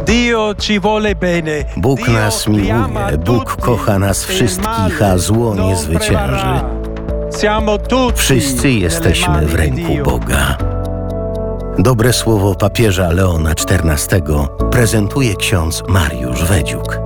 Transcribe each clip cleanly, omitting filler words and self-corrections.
Bóg nas miłuje, Bóg kocha nas wszystkich, a zło nie zwycięży. Wszyscy jesteśmy w ręku Boga. Dobre słowo papieża Leona XIV prezentuje ksiądz Mariusz Wedziuk.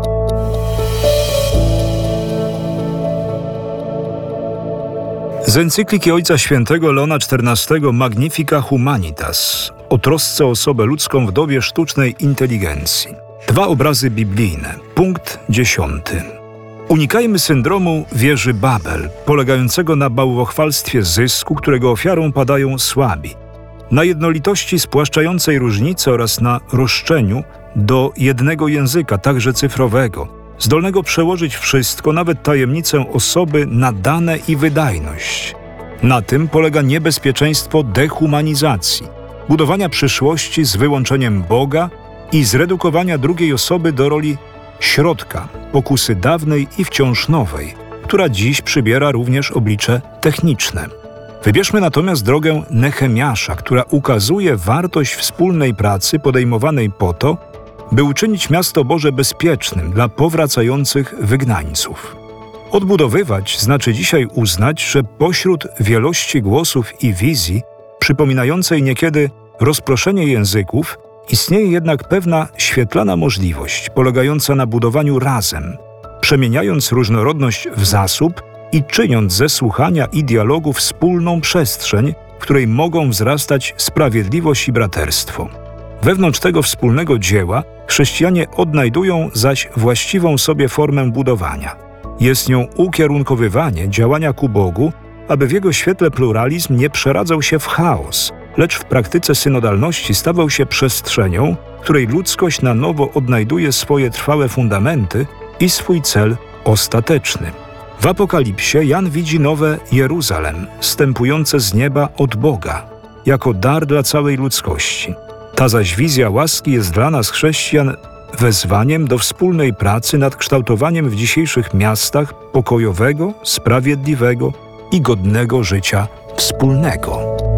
Z encykliki Ojca Świętego Leona XIV Magnifica Humanitas o trosce o osobę ludzką w dobie sztucznej inteligencji. 2 obrazy biblijne. Punkt 10. Unikajmy syndromu wieży Babel, polegającego na bałwochwalstwie zysku, którego ofiarą padają słabi, na jednolitości spłaszczającej różnice oraz na roszczeniu do jednego języka, także cyfrowego, zdolnego przełożyć wszystko, nawet tajemnicę osoby na dane i wydajność. Na tym polega niebezpieczeństwo dehumanizacji, budowania przyszłości z wyłączeniem Boga i zredukowania drugiej osoby do roli środka, pokusy dawnej i wciąż nowej, która dziś przybiera również oblicze techniczne. Wybierzmy natomiast drogę Nehemiasza, która ukazuje wartość wspólnej pracy podejmowanej po to, by uczynić miasto Boże bezpiecznym dla powracających wygnańców. Odbudowywać znaczy dzisiaj uznać, że pośród wielości głosów i wizji, przypominającej niekiedy rozproszenie języków, istnieje jednak pewna świetlana możliwość, polegająca na budowaniu razem, przemieniając różnorodność w zasób i czyniąc ze słuchania i dialogu wspólną przestrzeń, w której mogą wzrastać sprawiedliwość i braterstwo. Wewnątrz tego wspólnego dzieła chrześcijanie odnajdują zaś właściwą sobie formę budowania. Jest nią ukierunkowywanie działania ku Bogu, aby w jego świetle pluralizm nie przeradzał się w chaos, lecz w praktyce synodalności stawał się przestrzenią, której ludzkość na nowo odnajduje swoje trwałe fundamenty i swój cel ostateczny. W Apokalipsie Jan widzi nowe Jeruzalem, zstępujące z nieba od Boga, jako dar dla całej ludzkości. Ta zaś wizja łaski jest dla nas, chrześcijan, wezwaniem do wspólnej pracy nad kształtowaniem w dzisiejszych miastach pokojowego, sprawiedliwego i godnego życia wspólnego.